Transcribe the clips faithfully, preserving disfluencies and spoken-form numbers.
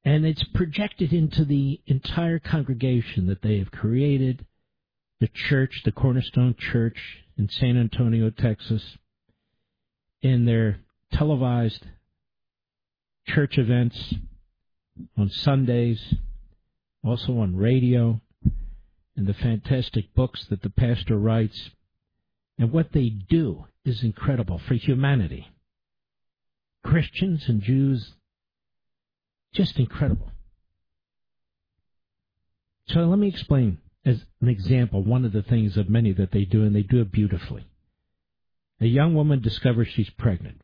And it's projected into the entire congregation that they have created, the church, the Cornerstone Church in San Antonio, Texas, in their televised church events on Sundays, also on radio, and the fantastic books that the pastor writes. And what they do is incredible for humanity. Christians and Jews, just incredible. So let me explain, as an example, one of the things of many that they do, and they do it beautifully. A young woman discovers she's pregnant.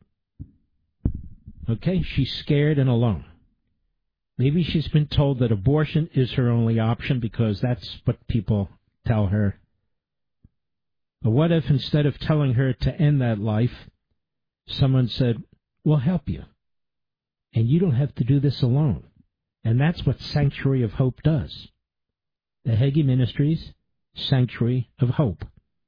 Okay, she's scared and alone. Maybe she's been told that abortion is her only option because that's what people tell her. But what if instead of telling her to end that life, someone said, we'll help you. And you don't have to do this alone. And that's what Sanctuary of Hope does. The Hagee Ministries, Sanctuary of Hope.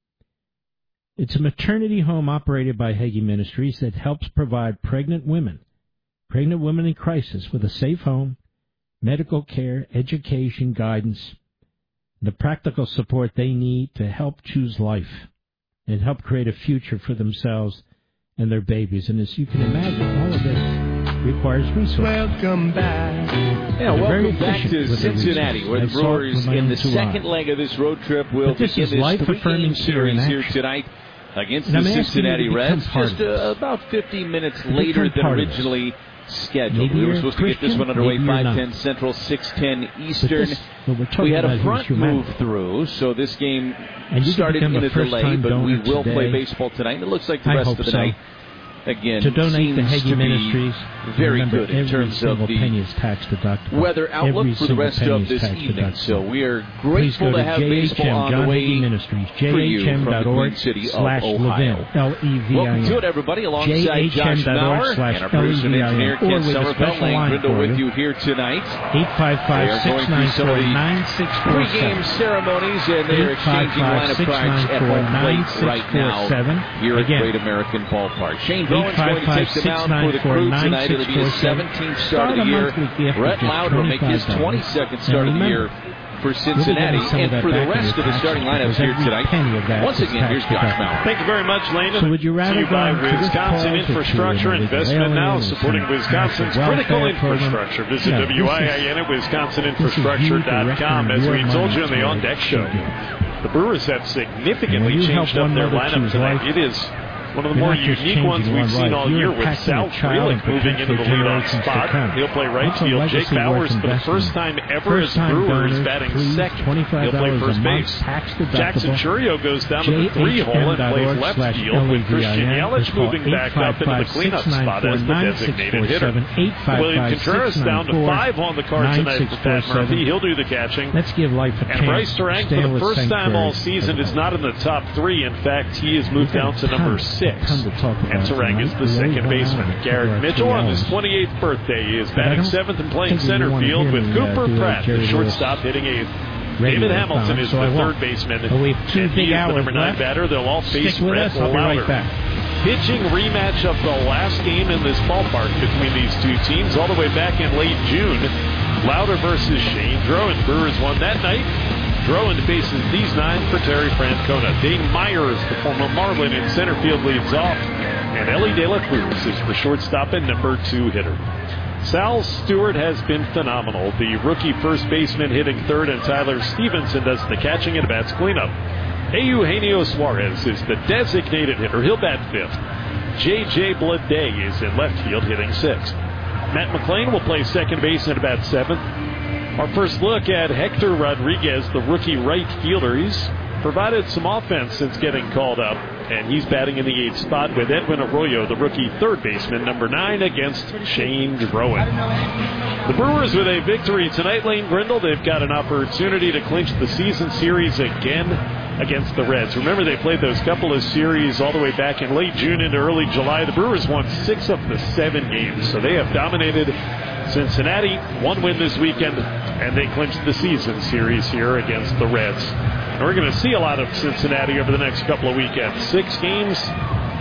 It's a maternity home operated by Hagee Ministries that helps provide pregnant women, pregnant women in crisis with a safe home, medical care, education, guidance, the practical support they need to help choose life and help create a future for themselves and their babies. And as you can imagine, all of this requires resources. Welcome back. Yeah, welcome back to Cincinnati, where the Brewers, in the second leg of this road trip, will begin this three-game series here tonight against the Cincinnati Reds, just uh, about fifteen minutes later than originally scheduled. We were supposed to get this one underway five ten Central, six ten Eastern. We had a front move through, so this game started in a delay, but we will play baseball tonight. And it looks like the rest of the night, again, to donate to seems Hagee to be Ministries, very remember, good in terms of the penny is tax deductible. weather outlook every for the rest of this evening. Deductible. So we are grateful to, to have J H M, baseball on John the way Hagee Ministries, for you from the Queen City of Ohio. L E V I N. Welcome to it, everybody, alongside Josh Maurer and our producer and engineer Ken Summerfeld. Lane Grindle with you here tonight. eight five five, six nine four, nine six four seven. Pre-game ceremonies, and they're exchanging lineup cards at home plate right now here at Great American Ballpark. Shane Bowen's going to take the mound for the Crew tonight. It'll be his seventeenth start of the year. Brett Lauder will make his twenty-second start of the year for Cincinnati. And for the rest of the starting lineups here tonight, once again, here's Josh Maurer. Thank you very much, Lane. So would you rather you by Wisconsin Infrastructure Investment Now, supporting Wisconsin's critical infrastructure. Visit W I I N at wisconsin infrastructure dot com. As we told you on the On Deck show, the Brewers have significantly changed up their lineup tonight. It is one of the more unique ones we've seen all year, with Sal Frelick moving into the leadoff spot. He'll play right field. Jake Bauers, for the first time ever as a Brewer, is batting second. He'll play first base. Jackson Churio goes down to the three-hole and plays left field, with Christian Yelich moving back up into the cleanup spot as the designated hitter. William Contreras down to five on the card tonight for Pat Murphy. He'll do the catching. Let's give life a chance. And Bryce Durang, for the first time all season, is not in the top three. In fact, he has moved down to number six. And Turang is the second baseman. Garrett Mitchell, on his twenty-eighth birthday, is batting seventh and playing center field, with Cooper Pratt, the shortstop, hitting eighth. David Hamilton is the third baseman, and he is the number nine batter. They'll all face Brett Lauder. Pitching rematch of the last game in this ballpark between these two teams, all the way back in late June. Lauder versus Shane Drowan. Brewers won that night. Drowan faces these nine for Terry Francona. Dane Myers, the former Marlin, in center field, leads off. And Ellie De La Cruz is the shortstop and number two hitter. Sal Stewart has been phenomenal. The rookie first baseman hitting third, and Tyler Stevenson does the catching and bats cleanup. Eugenio Suarez is the designated hitter. He'll bat fifth. J J Bleday is in left field, hitting sixth. Matt McClain will play second base and bat seventh. Our first look at Hector Rodriguez, the rookie right fielder. He's provided some offense since getting called up, and he's batting in the eighth spot with Edwin Arroyo, the rookie third baseman, number nine, against Shane Drowan. The Brewers with a victory tonight, Lane Grindle. They've got an opportunity to clinch the season series again against the Reds. Remember, they played those couple of series all the way back in late June into early July. The Brewers won six of the seven games, so they have dominated Cincinnati. One win this weekend, and they clinched the season series here against the Reds. And we're going to see a lot of Cincinnati over the next couple of weekends. Six games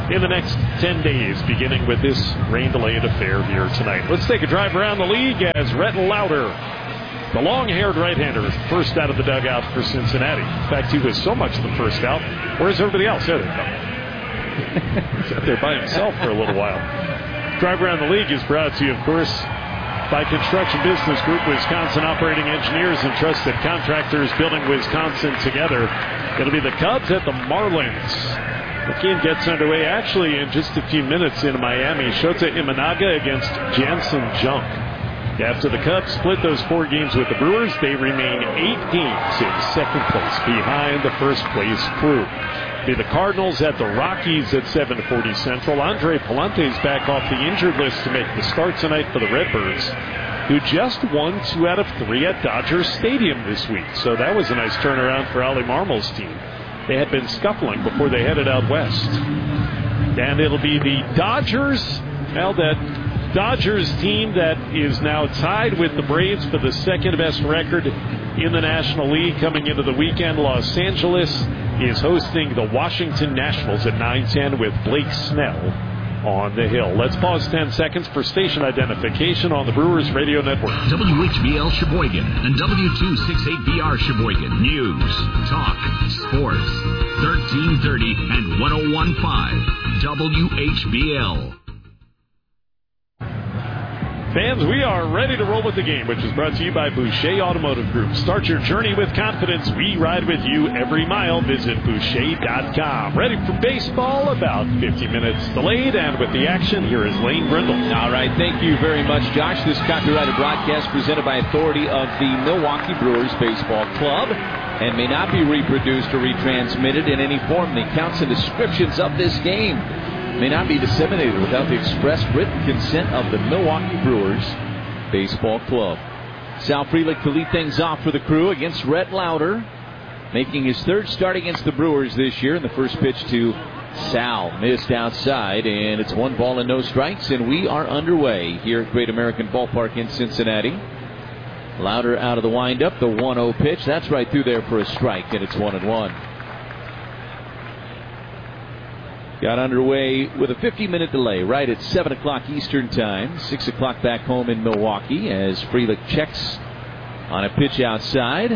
in the next ten days, beginning with this rain-delayed affair here tonight. Let's take a drive around the league as Rhett Lauder, the long-haired right-hander, is first out of the dugout for Cincinnati. In fact, he was so much the first out. Where's everybody else? There they go. He's out there by himself for a little while. Drive around the league is brought to you, of course, by Construction Business Group, Wisconsin operating engineers and trusted contractors building Wisconsin together. It'll be the Cubs at the Marlins. The game gets underway actually in just a few minutes in Miami. Shota Imanaga against Jansen Junk. After the Cubs split those four games with the Brewers, they remain eight games in second place behind the first place Crew. Be the Cardinals at the Rockies at seven forty Central. Andre Palante's back off the injured list to make the start tonight for the Redbirds, who just won two out of three at Dodger Stadium this week. So that was a nice turnaround for Ollie Marmol's team. They had been scuffling before they headed out west. And it'll be the Dodgers, well, that Dodgers team that is now tied with the Braves for the second best record in the National League coming into the weekend. Los Angeles is hosting the Washington Nationals at nine ten with Blake Snell on the hill. Let's pause ten seconds for station identification on the Brewers Radio Network. W H B L Sheboygan and W two sixty-eight B R Sheboygan. News, talk, sports. thirteen thirty and one oh one point five W H B L. Fans, we are ready to roll with the game, which is brought to you by Boucher Automotive Group. Start your journey with confidence. We ride with you every mile. Visit Boucher dot com. Ready for baseball? About fifty minutes delayed. And with the action, here is Lane Brindle. All right. Thank you very much, Josh. This copyrighted broadcast presented by authority of the Milwaukee Brewers Baseball Club and may not be reproduced or retransmitted in any form. The accounts and descriptions of this game may not be disseminated without the express written consent of the Milwaukee Brewers Baseball Club. Sal Frelick to lead things off for the Crew against Rhett Lauder, making his third start against the Brewers this year. And the first pitch to Sal missed outside, and it's one ball and no strikes, and we are underway here at Great American Ballpark in Cincinnati. Lauder out of the windup, the one oh pitch. That's right through there for a strike, and it's one and one. Got underway with a fifty-minute delay right at seven o'clock Eastern Time, six o'clock back home in Milwaukee as Frelick checks on a pitch outside.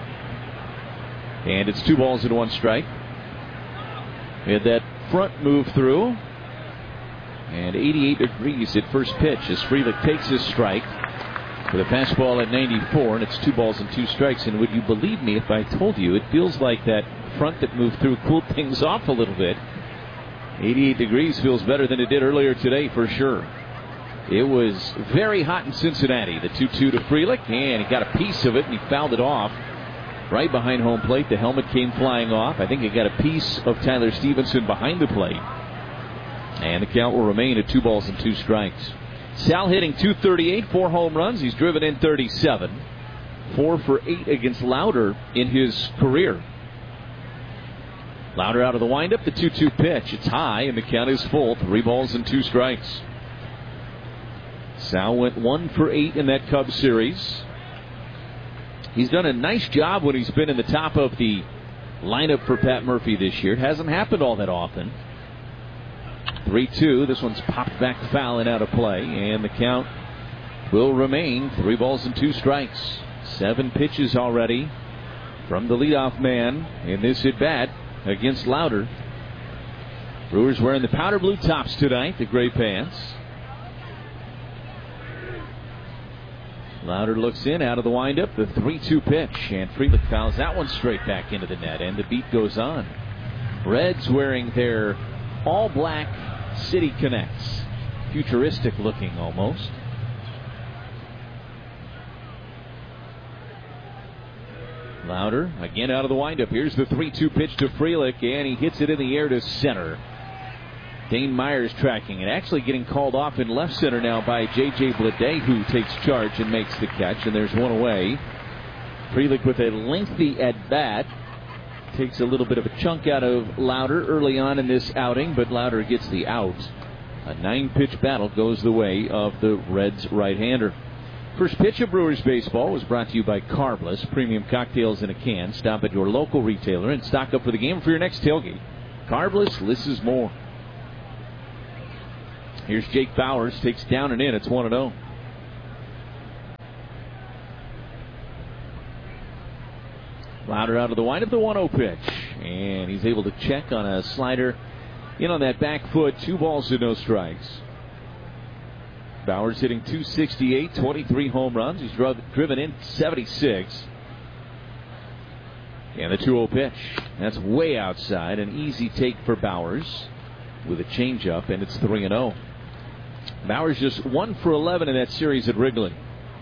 And it's two balls and one strike. We had that front move through. And eighty-eight degrees at first pitch as Frelick takes his strike with a fastball at ninety-four, and it's two balls and two strikes. And would you believe me if I told you it feels like that front that moved through cooled things off a little bit. eighty-eight degrees feels better than it did earlier today for sure. It was very hot in Cincinnati. The two two to Frelick, and he got a piece of it, and he fouled it off right behind home plate. The helmet came flying off. I think he got a piece of Tyler Stevenson behind the plate. And the count will remain at two balls and two strikes. Sal hitting two thirty-eight, four home runs. He's driven in thirty-seven. Four for eight against Lauder in his career. Lauder out of the windup, the two two pitch. It's high, and the count is full. Three balls and two strikes. Sal went one for eight in that Cubs series. He's done a nice job when he's been in the top of the lineup for Pat Murphy this year. It hasn't happened all that often. three two. This one's popped back foul and out of play, and the count will remain three balls and two strikes. Seven pitches already from the leadoff man in this at-bat against Lauder. Brewers wearing the powder blue tops tonight, the gray pants. Lauder looks in out of the windup, the three two pitch, and Frelick fouls that one straight back into the net, and the beat goes on. Reds wearing their all-black City Connects, futuristic looking almost. Lauder again out of the windup. Here's the three two pitch to Frelick, and he hits it in the air to center. Dane Myers tracking it, actually getting called off in left center now by J J Bleday, who takes charge and makes the catch, and there's one away. Frelick with a lengthy at-bat. Takes a little bit of a chunk out of Lauder early on in this outing, but Lauder gets the out. A nine-pitch battle goes the way of the Reds right-hander. First pitch of Brewers baseball was brought to you by Carbliss, premium cocktails in a can. Stop at your local retailer and stock up for the game for your next tailgate. Carbliss, less is more. Here's Jake Bauers, takes down and in. It's one and oh. Louder out of the windup, the one oh pitch. And he's able to check on a slider in on that back foot. Two balls and no strikes. Bauers hitting two sixty-eight, twenty-three home runs. He's driven in seventy-six. And the two oh pitch. That's way outside. An easy take for Bauers with a changeup, and it's three and oh. Bauers just one for eleven in that series at Wrigley.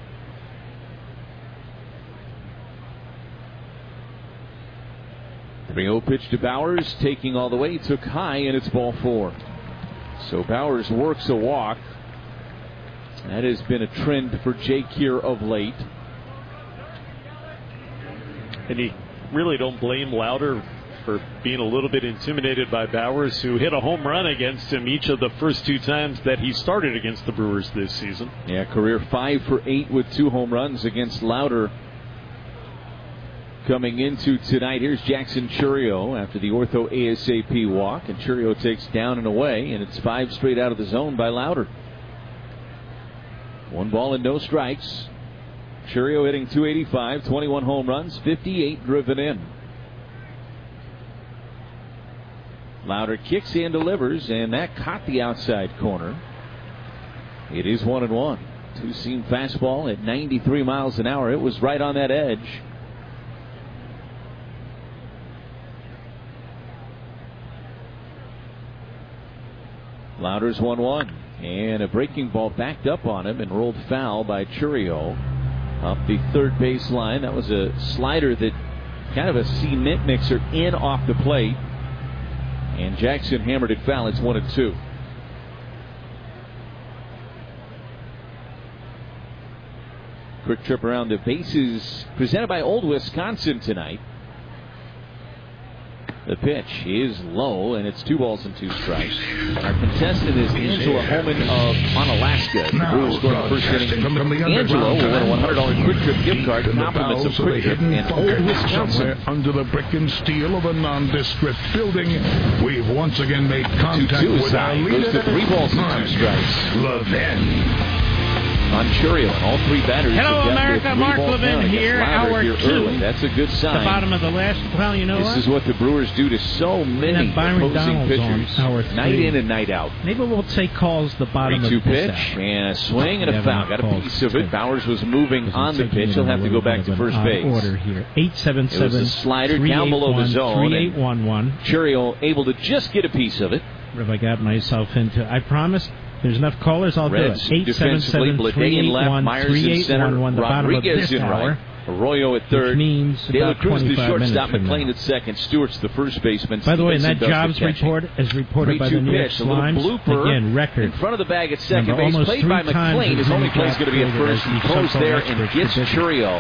three oh pitch to Bauers, taking all the way. He took high, and it's ball four. So Bauers works a walk. That has been a trend for Jake here of late. And you really don't blame Louder for being a little bit intimidated by Bauers, who hit a home run against him each of the first two times that he started against the Brewers this season. Yeah, career five for eight with two home runs against Louder. Coming into tonight, here's Jackson Chourio after the ortho ASAP walk, and Chourio takes down and away, and it's five straight out of the zone by Louder. One ball and no strikes. Chourio hitting two eighty-five, twenty-one home runs, fifty-eight driven in. Louder kicks and delivers, and that caught the outside corner. It is one and one. Two-seam fastball at ninety-three miles an hour. It was right on that edge. Louder's one one. And a breaking ball backed up on him and rolled foul by Chourio up the third base line. That was a slider that kind of a cement mixer in off the plate. And Jackson hammered it foul. It's one and two. Quick trip around the bases presented by Old Wisconsin tonight. The pitch is low, and it's two balls and two strikes. Our contestant is Angela Holman of Onalaska. The Brewers scored the first inning. Angela will win a one hundred dollars Quick Trip gift card. Compliments of Quick Trip and Old Wisconsin. Under the brick and steel of a nondescript building, we've once again made contact two, two with our leader. Goes to three balls and two strikes. Levin. On Chourio, and all three batters. Hello, America. Mark Levin here. Hour here two. Early. That's a good sign. The bottom of the last. Well, you know this what? This is what the Brewers do to so many opposing Donald's pitchers. Night in and night out. Maybe we'll take calls the bottom three, two of the pitch hour. and a swing and a foul. Got a piece of it. Bauers was moving on the pitch. He'll have to go back to first base. Order here. eight seven seven. It was a slider down below the zone. three eight one one. Chourio able to just get a piece of it. What have I got myself into? I promise. There's enough callers. I'll Reds do it. eight seven seven, three eight one, three eight one one. The bottom of this hour. Arroyo at third. Means De La Cruz, the shortstop. McLean at second. Stewart's the first baseman. By the way, in that jobs report, as reported by the New York Slimes, again, record. In front of the bag at second base, played by McLean. His only play is going to be at first. He goes there and gets Chourio.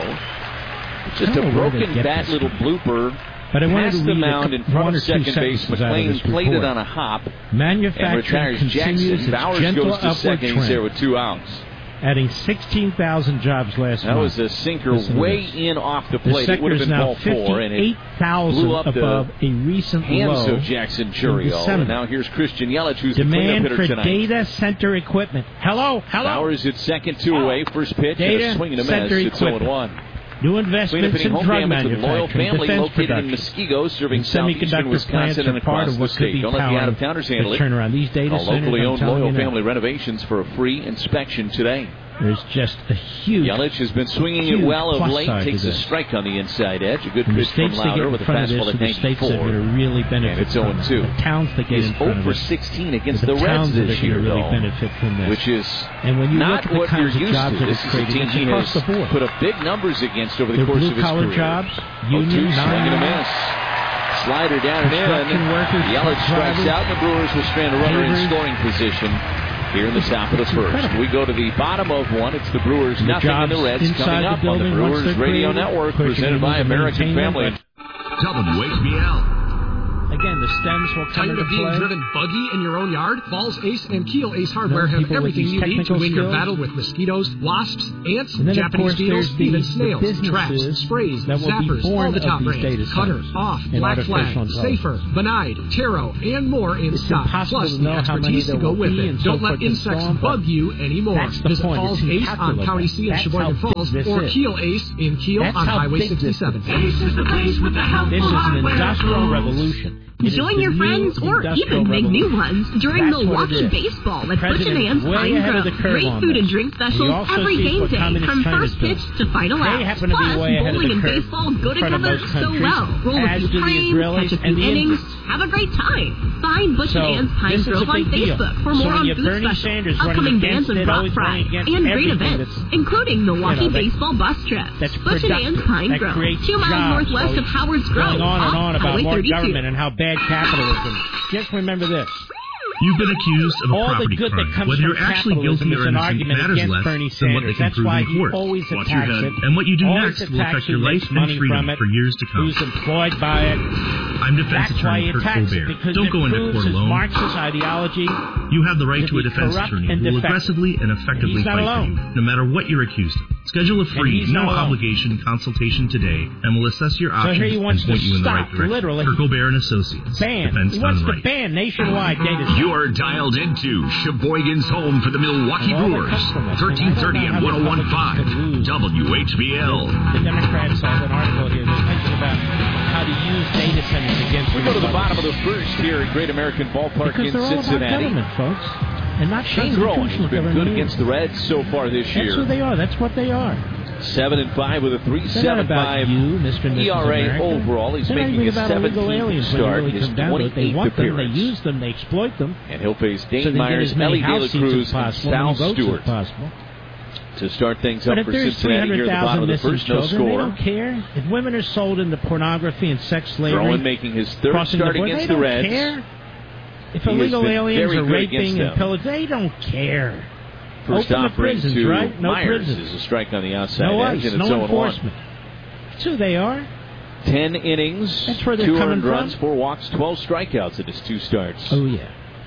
Just a broken bat little blooper. But I wanted Past to the read mound in front of second base. McLean played it on a hop. Manufacturing continues its Bauers gentle goes to upward second. trend. He's there with two outs. Adding sixteen thousand jobs last that month. That was a sinker way in off the plate. The it would have been now ball four, and it blew up above a recent hands low of Jackson Chourio. And now here's Christian Yelich, who's Demand the cleanup hitter tonight. Demand for data center equipment. Hello, hello. Bauers at second, two away. First pitch, data and a swing and a miss. It's oh and one. New investments in drug manufacturing, Loyal family defense located production, in Muskego, serving southeastern Wisconsin and part across of what the state. Don't let the out-of-towners handle it. Turn around these data All locally owned Loyal family now. renovations for a free inspection today. There's just a huge. Yelich has been swinging it well of late. Takes a strike on the inside edge. A good and pitch from Louder with a fastball at ninety-four. Really benefit and it's oh and two. The towns that get He's in front oh of for it. sixteen against the, the Reds this year, really though, benefit from this. which is and when you not look at the what you're kinds of used jobs to. that This it's is a created, team he across has the board. put up big numbers against over the They're course of his blue-collar career. jobs, union, union, swing and a miss. Slider down and in. Workers, Yelich strikes drivers, out, and the Brewers will strand a runner in scoring position here in the top of the first. We go to the bottom of one. It's the Brewers, nothing, and the Reds coming up on the Brewers Radio Network, presented by American Family. W H B L. Again, the the stems will come Tired into of being play. driven buggy in your own yard? Falls Ace and Keel Ace Hardware No, have everything you need to win skills. your battle with mosquitoes, wasps, ants, and then, Japanese course, beetles, the, even the snails, traps, sprays, that will zappers, be born all the top of these brands, data Cutter, centers Off, and Black Flag, intelligence. Safer, Benide, Taro, and more in it's stock. Plus to the expertise to go with it. Don't let insects bug you anymore. That's the Visit point. Falls Ace on County C in Sheboygan Falls or is. Keel Ace in Keel That's on Highway big sixty-seven. Ace is the place with the helpful This is an hardware. industrial revolution. Join your friends or even make new ones during That's Milwaukee Baseball at Butch and Ann's Pine Grove. Great food and drink specials every game day from first pitch to final out. Plus, bowling and baseball go together so well. Roll a few frames, catch a few innings, have a great time. Find Butch and Ann's Pine Grove on Facebook for more on food specials, upcoming bands and rock fries, and great events, including Milwaukee Baseball bus trips. Butch and Ann's Pine Grove, two miles northwest of Howard's Grove, on and on off about Highway more thirty-two. government and how bad capitalism. Just remember this. You've been accused of a All property the good crime. that comes Whether from you're actually capitalism guilty is or an innocent argument matters against less Bernie than what they Sanders. can That's prove why in he court. always Watch your attacks head. it. And what you do Always next will attacks affect who your life makes and money freedom from it, for years to come. who's employed by it. I'm defense That's why attorney he Kurt attacks it, Colbert. because Don't it go into proves court his alone. Marxist ideology. You have the right to to a be defense corrupt attorney and who will defective. aggressively and effectively He's not fight alone. for you, no matter what you're accused of. Schedule a free, he's no not alone. obligation consultation today, and we'll assess your So options here he wants and point to you in the stop, right direction. literally. Kurt Colbert and Associates. Ban. Defense He wants done to right. ban nationwide data centers. You're dialed into Sheboygan's home for the Milwaukee And all that Brewers. comes from it. thirteen thirty and one oh one point five W H B L. The Democrats have an article here that's thinking about how to use data centers against We go to the bottom of the first here at Great American Ballpark because in they're all Cincinnati. about government, folks, and not Shane Groen has constitutional been good government. against the Reds so far this year. That's who they are. That's what they are. Seven and five with a three They're not seven about five you, Mister and E R A Missus America. overall. He's They're not making even his about illegal seventeenth aliens when you start, really his come down to it. They twenty-eighth want them, they appearance. use them, they exploit them. And he'll face Dane so they Myers, get as many Ellie De La house seats as Cruz, and possible, Sal many votes Stewart as possible. to start things But up if for there's Cincinnati here at the bottom of the missing first. No children, they score. don't care. If women are sold into pornography and sex slavery, Groen making his third crossing start the border, against they the don't Reds. Care. If He has illegal been aliens very are good raping against and them. pillaging, they don't care. First Open the offering prisons, to right? No Myers prisons. is a strike on the outside No edge, ice, and it's no oh and one. enforcement. That's who they are. Ten innings, That's where they're two coming earned from. runs, four walks, twelve strikeouts in his two starts. Oh, yeah.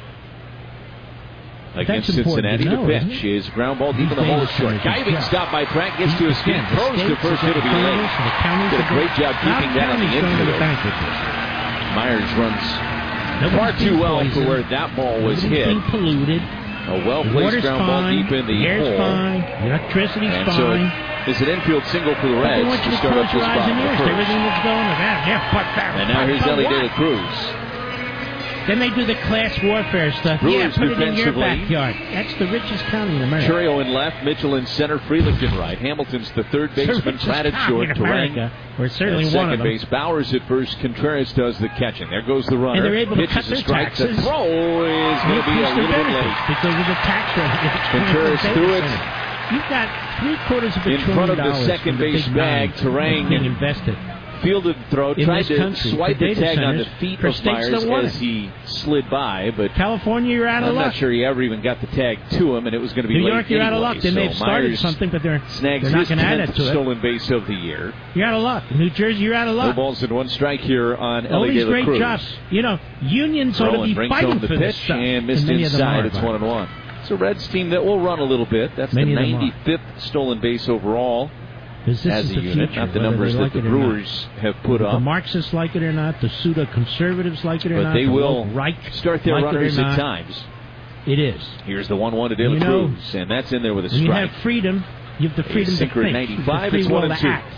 Against That's important Cincinnati, to know, the isn't pitch it? is ground ball deep in the These hole days, short. uh, Diving yeah. stop by Pratt, gets to his feet, Again, the throws to states, first, the it'll be counties, late. the counties, Did a the- great job keeping Now that on the counties going to the infield. bank with this. Myers runs Nobody's far being too well for poisoned. where that ball was Nobody's hit. being polluted. A well-placed Water's ground ball fine. deep in the Air's hole. fine. Electricity's And so fine. it's an infield single for the But they Reds want you to to start close off your this eyes bottom and of the ears to first. everything that's going on. Yeah, yeah, fuck that. And now here's Fuck Ellie what? De La Cruz. Then they do the class warfare stuff. Brewers yeah, put it in your defensively. backyard. That's the richest county in America. Churio in left, Mitchell in center, Freelick in right. Hamilton's the third baseman, Pratt at short, in Terang America. We're certainly at one second of them. base. Bowers at first, Contreras does the catching. There goes the runner. And they're able to Pitch cut is a their strike. The taxes. throw is going to be a Increase their little bit benefits late. because of the tax rate. Contreras threw it. You've got three quarters of a In trillion front of the dollars second from the base big bag, nine Terang being invested. Fielded the throw, In tried this to country, swipe for the data tag on the centers, feet for of states Myers that want as it. he slid by, but California, you're out of I'm luck. not sure he ever even got the tag to him, and it was going to be New late York, you're anyway. out of luck. They so may have started Myers something, but they're, snags they're not his going to add tenth it to it. stolen base of the year. You're out of luck. New Jersey, you're out of No luck. balls and one strike here on All Ellie these De La great Cruz. jobs. You know, unions ought to Rowan be brings fighting home the for this pitch stuff. and missed many of them inside. are, It's by one and one. It's a Reds team that will run a little bit. That's Many the of them are. ninety-fifth stolen base overall Because this as is a the unit, future, not the whether numbers they that like the it or not. Brewers have put The up. Marxists like it or not, the pseudo-conservatives like it or But not, they the will right start their like runners it or at not, times. It is. Here's the one one to De La You know, Cruz, and that's in there with a When you strike. have freedom, you have the freedom to sinker at think. You have ninety-five, the free it's one will and to two. act.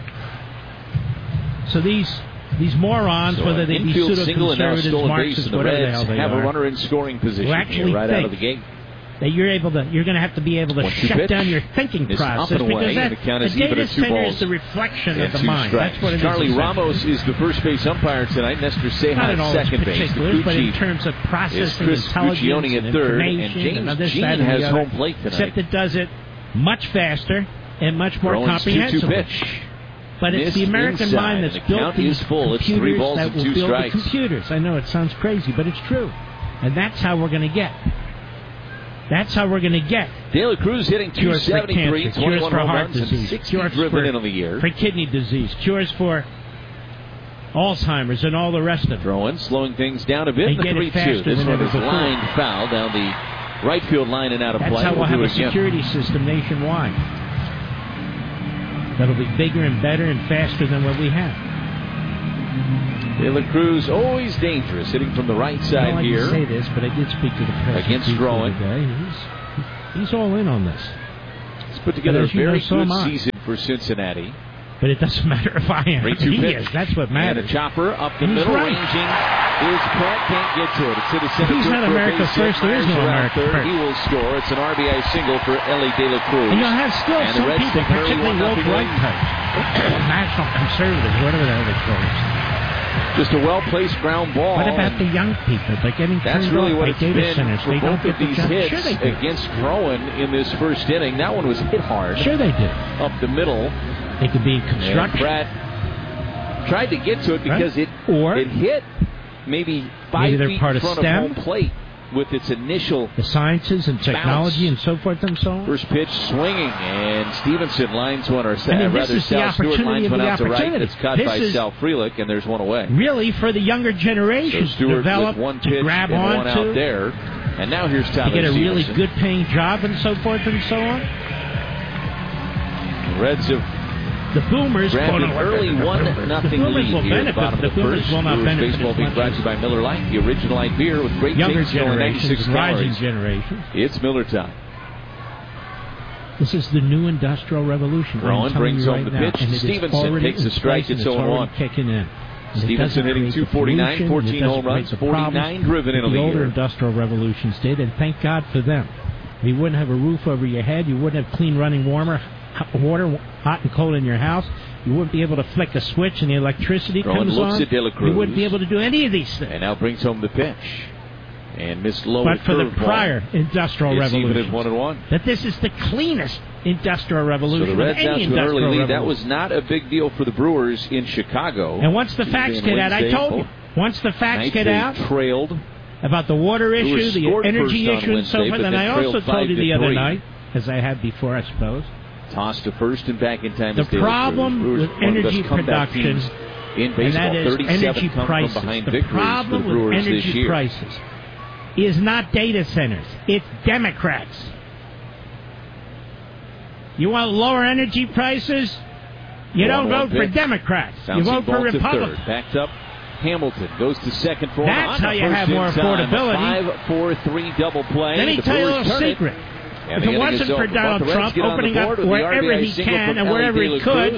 So these these morons, So whether an they be infield single and now a pseudo-conservatives, stolen base, Marxists, and the whatever the Reds hell they have are, a runner in scoring position who actually here right think out of the gate. that you're able to, you're going to have to be able to One two shut pitch down your thinking is up process and away, because that, and the count the is even data at two center balls is the reflection and of the two mind. strikes. That's what it Charlie is. Ramos is the first base umpire tonight. Nestor Not Ceja in all at second its base. particulars, but in Gucci terms of is processing Chris intelligence Guccione and at third, and information James and this, Jean that, and the has other, home plate tonight. except it does it much faster and much more Rowan's two two comprehensively. pitch. But it's Missed the American inside, mind and that's the built count these is full. It's computers three balls that and will two build strikes. the computers. I know it sounds crazy, but it's true. And that's how we're going to get. That's how we're going to get. De La Cruz hitting two Cures for seventy-three, cancer, twenty-one cures for home heart runs, and disease, sixty cures driven for, in on the year. for kidney disease, cures for Alzheimer's, and all the rest of it. Throwing, slowing things down a bit. They in the get three it faster two. This than one ever is before. lined foul down the right field line and out of That's play. how we'll, we'll have a again. security system nationwide. That'll be bigger and better and faster than what we have. De La Cruz, always dangerous, hitting from the right side I here. I didn't say this, but I did speak to the president against Stroman. He's, he's all in on this. He's put together a very know, so good season for Cincinnati. But it doesn't matter if I am. He pitch. is. That's what matters. And a chopper up the He's middle, right. ranging. His Pratt can't get to it. It's to the center. He's not America first. There is no America third. first. He will score. It's an R B I single for Ellie De La Cruz. And you'll have still and some people, particularly woke right types, national conservatives, whatever the hell they call it. Just a well-placed ground ball. What about the young people? They're getting That's turned really off what by it's data been centers. for They both don't of get these the hits sure they do. against Rowan in this first inning. That one was hit hard. Sure they did. Up the middle. They could be in construction. Pratt tried to get to it because right. it or it hit maybe five maybe they're feet part in of front STEM. of home plate with its initial the sciences and technology bounce. and so forth and so on. First pitch swinging, and Stevenson lines one, or I mean, rather Sal Stewart lines one out to right. It's caught this by Sal Frelick, and there's one away. Really, for the younger generation, so Stewart develop, with one pitch to grab and on one to, out there, and now here's Tyler to get a Stevenson. really good paying job and so forth and so on. The Reds have the Boomers grabbed an early one nothing lead will here at the benefit. bottom The of the Boomers first. will not Brewers benefit baseball being brought to you by Miller Lite, the original light beer with great younger taste, only ninety-six rising calories. generation. It's Miller time. This is the new industrial revolution. Rowan brings home right the now, pitch. Stevenson takes a strike. It's oh one. Kicking in. Stevenson hitting two forty-nine, fourteen home runs, forty-nine driven in a the year. older industrial revolutions did, and thank God for them. You wouldn't have a roof over your head. You wouldn't have clean running warmer water, hot and cold in your house. You wouldn't be able to flick a switch and the electricity Rowan comes looks on. At De La Cruz, you wouldn't be able to do any of these things. And now brings home the pitch. And missed low. But for the prior ball. industrial it's revolution, even at one and one. That this is the cleanest industrial revolution. So the Reds out to an early lead. Revolution. That was not a big deal for the Brewers in Chicago. And once the facts get out, I told you. Once the facts get out, trailed about the water issue, the energy issue, and so forth. And I also told you the other night, as I had before, I suppose. Tossed to first and back in time. The problem with energy production, in baseball, and that is energy prices. The problem with energy prices is not data centers. It's Democrats. You want lower energy prices? You don't vote for Democrats. You vote for Republicans. Backed up. Hamilton goes to second for That's how you have more affordability. Five, four, three double play. Let me tell you a little secret. If it wasn't for Donald Trump opening up wherever he can and wherever he could,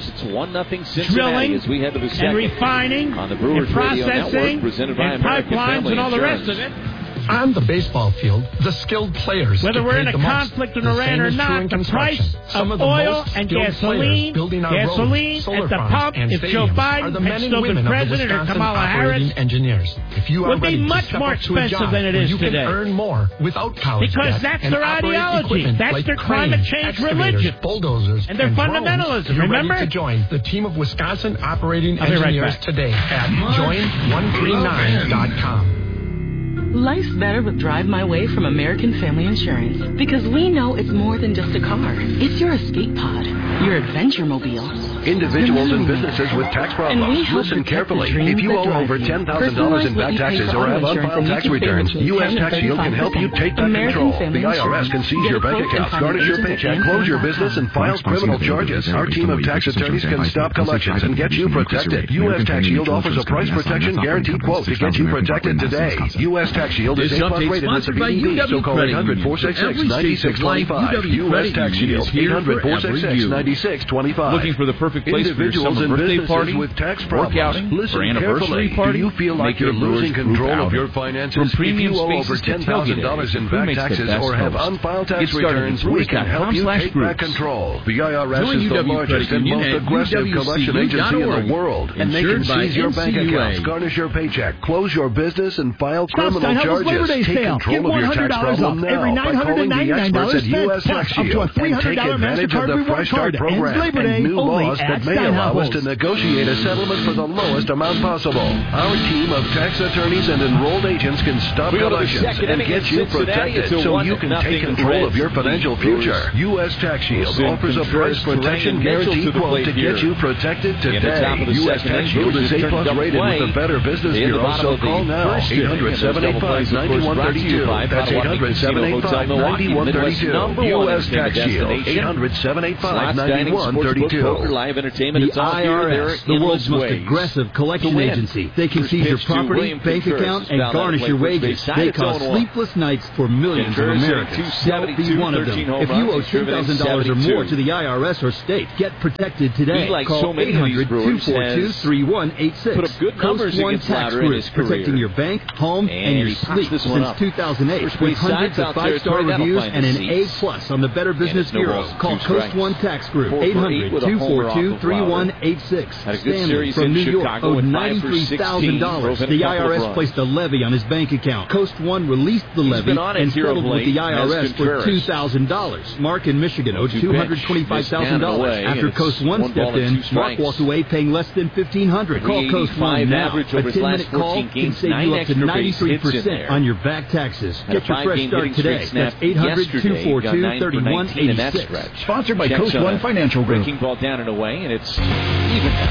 drilling and refining and processing and pipelines and all the rest of it. On the baseball field, the skilled players whether we're in a conflict in Iran or not, the price of oil and gasoline, gasoline at the pump, if Joe Biden had still been president or Kamala Harris, would be much more expensive than it is today. Earn more without college because that's their ideology. That's their climate change religion. Bulldozers and their fundamentalism. Remember? To join the team of Wisconsin operating engineers today at join one three nine dot com. Life's better with Drive My Way from American Family Insurance because we know it's more than just a car. It's your escape pod, your adventure mobile. Individuals and businesses with tax problems, listen carefully. If you owe over ten thousand dollars in back taxes or have unfiled tax returns, U S Tax Shield can help you take back control. The I R S can seize your bank account, garnish your paycheck, close your business, and file criminal charges. Our team of tax attorneys can stop collections and get you protected. U S Tax Shield offers a price protection guaranteed quote to get you protected today. U S Tax Shield is A plus rated with the P D B, so call eight hundred, four six six, nine six two five. U S Tax Shield, eight hundred, four six six, nine six two five. Looking for the perfect place for your summer birthday party, with tax workout, Listen or anniversary carefully. party? Do you feel like you're losing control of your finances? From premium if you owe over spaces to ten thousand dollars in back taxes or have unfiled tax returns, we can help you take back control. The I R S Join is the largest and most aggressive collection agency in the world, and they can seize your bank accounts, garnish your paycheck, close your business, and file criminal charges. Take control of your tax problem now by calling the experts at U S Tax Shield and take advantage of the Fresh Start program and new laws that may allow us to negotiate a settlement for the lowest amount possible. Our team of tax attorneys and enrolled agents can stop collections and get you protected so you can take control of your financial future. U S Tax Shield offers a price protection guarantee quote to get you protected today. U S Tax Shield is A plus rated with the Better Business Bureau, so call now. eight hundred, seven eight five, nine one three two. That's eight hundred, seven eight five, nine one three two. U S Tax Shield. eight hundred, seven eight five, nine one three two. The I R S, the world's most aggressive collection agency. They can seize your property, bank account, and garnish your wages. They cause sleepless nights for millions of Americans. Don't be one of them. If you owe ten thousand dollars or more to the I R S or state, get protected today. Call eight hundred, two four two, three one eight six. Coast One Tax Group, protecting your bank, home, and your sleep since two thousand eight, with hundreds of five-star reviews and an A plus on the Better Business Bureau. Call Coast One Tax Group, eight hundred, two four two, three one eight six. Stanley from New York owed ninety-three thousand dollars. The I R S placed a levy on his bank account. Coast One released the levy and settled with the I R S for two thousand dollars. Mark in Michigan owed two hundred twenty-five thousand dollars. After Coast One stepped in, Mark walked away paying less than fifteen hundred dollars. Call Coast One now. A ten-minute call can save you up to ninety-three percent on your back taxes. Get your fresh start today. That's eight hundred, two four two, three one eight six. Sponsored by Coast One Financial Group. Breaking ball down and away, and it's even.